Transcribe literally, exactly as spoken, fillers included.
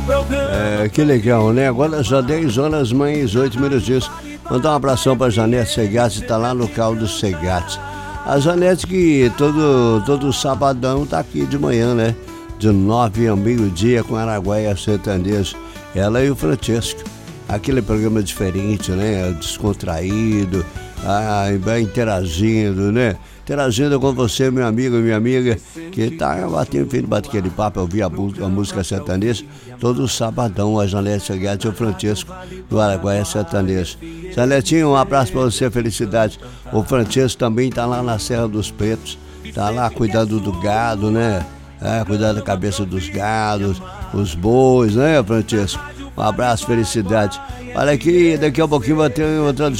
É, que legal, né? Agora já dez horas, mais oito minutinhos. Mandar um abração pra Janete Segatti, tá lá no Caldo Segatti. A Janete que todo, todo sabadão tá aqui de manhã, né? De nove ao meio-dia com Araguaia Sertanejo. Ela e o Francesco. Aquele programa diferente, né? Descontraído, ah, vai interagindo, né? Interagindo com você, meu amigo e minha amiga, que tá batendo, vindo bater aquele papo, ouvir a, a música sertaneja, todo sabadão, a Janete Segatti e o Francesco do Araguaia Sertanejo. Janetinho, um abraço pra você, felicidade. O Francesco também tá lá na Serra dos Pretos, tá lá cuidando do gado, né? É, cuidando da cabeça dos gados, os bois, né, Francesco? Um abraço, felicidade. Olha aqui, daqui a pouquinho vai ter outra